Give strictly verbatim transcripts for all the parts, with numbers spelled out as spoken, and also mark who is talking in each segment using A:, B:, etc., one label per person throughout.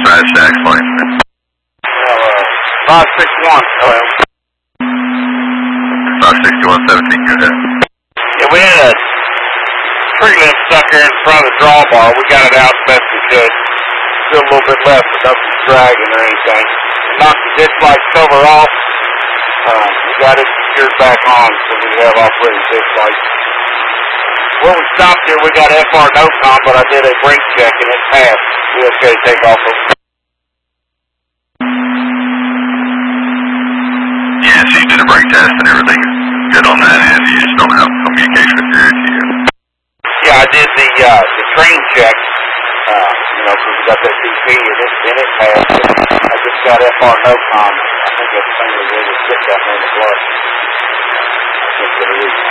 A: Brad Stacks line.
B: Uh, five six one. Oh,
A: five sixty-one seventeen, go ahead.
B: yeah, we had a tree limb stuck here in front of the drawbar. We got it out the best we could. Still a little bit left, but nothing's dragging or anything. We knocked the ditch light cover off. Uh, we got it secured back on, so we have operating ditch lights. Where we stopped here, we got F R NOCOM, but I did a brake check and it passed. We okay to take off of
A: Yeah, so you did a brake test and everything's good on that end. You just don't have communication with your A T M.
B: Yeah, I did the uh, the train check. Uh, you know, because we got that T P and it, and it passed. I just got F R NOCOM. I think that's the thing that really sit down there in the blood. I think that it is.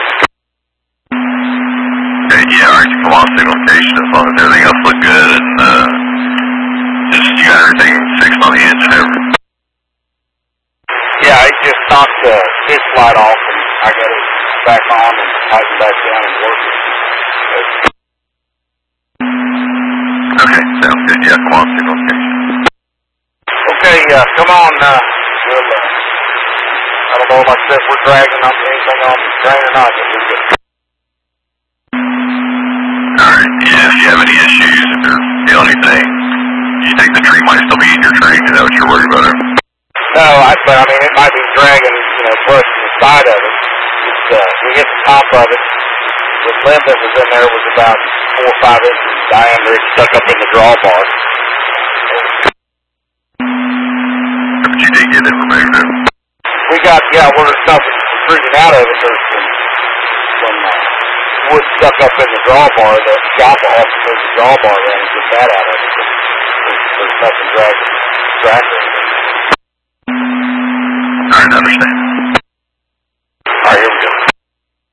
A: Okay, yeah, alright, you come on signalization as long as everything else looked good and uh, just you got everything fixed on the engine and everything.
B: Yeah, it just knocked the ditch light off and I got it back on and tightened back down and working.
A: Okay, sounds good. Yeah, come on signalization.
B: Okay, uh, come on. Uh, we'll, uh, I don't know if I said we're dragging on anything on the train or not. But we're just...
A: Alright, yeah, if you have any issues, if there's feel anything, you think the tree might still be in your train? Is that what you're worried about? Or?
B: No, I, but I mean, it might be dragging, you know, brushing the side of it. It's, uh, we hit the top of it. The limb that was in there was about four or five inches in diameter. It stuck up in the drawbar.
A: But you did get it removed. Or?
B: We got, yeah, where the stuff was protruding out of it, there's some, some uh, wood stuck up in the drawbar. The shop will have to move the drawbar in and get that out of it. There's, there's nothing dragging, dragging.